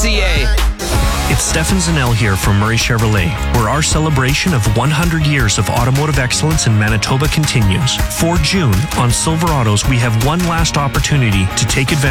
It's Stefan Zanel here from Murray Chevrolet, where our celebration of 100 years of automotive excellence in Manitoba continues. For June, on Silver Autos, we have one last opportunity to take advantage